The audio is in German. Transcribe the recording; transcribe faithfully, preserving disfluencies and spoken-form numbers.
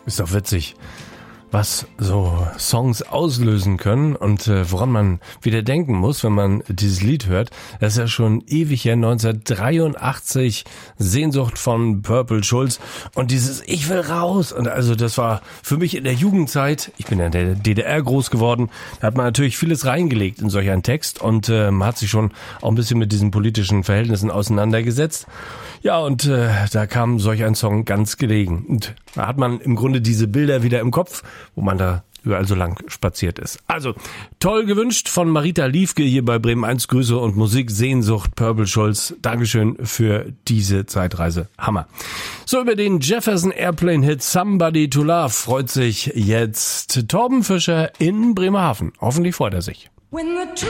Ist doch witzig, was so Songs auslösen können und äh, woran man wieder denken muss, wenn man dieses Lied hört. Das ist ja schon ewig her, neunzehnhundertdreiundachtzig, Sehnsucht von Purple Schulz und dieses Ich will raus. Und also das war für mich in der Jugendzeit, ich bin ja in der D D R groß geworden, da hat man natürlich vieles reingelegt in solch einen Text und äh, man hat sich schon auch ein bisschen mit diesen politischen Verhältnissen auseinandergesetzt. Ja, und äh, da kam solch ein Song ganz gelegen. Und da hat man im Grunde diese Bilder wieder im Kopf, wo man da überall so lang spaziert ist. Also, toll gewünscht von Marita Liefke hier bei Bremen eins. Grüße und Musik, Sehnsucht, Purple Schulz. Dankeschön für diese Zeitreise. Hammer. So, über den Jefferson Airplane-Hit Somebody to Love freut sich jetzt Torben Fischer in Bremerhaven. Hoffentlich freut er sich. When the